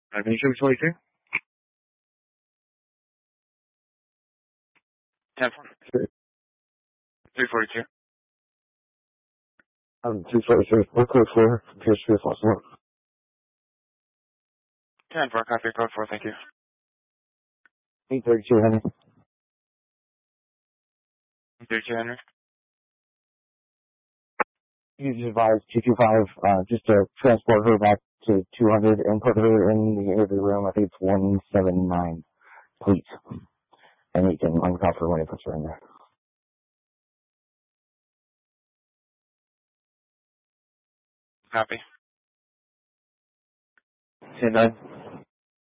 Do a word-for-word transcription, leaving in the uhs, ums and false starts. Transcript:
I mean, should we twenty-two? ten four. three forty-two. Um, two forty-three. What code for appears to be a false alarm? ten four, copy code four, thank you. eight thirty-two, Henry. thirty-two, Henry. You just advised two two five, uh, just to transport her back to two hundred and put her in the interview room. I think it's one seven nine, please. And you can uncuff her when he puts her in there. Copy. ten nine.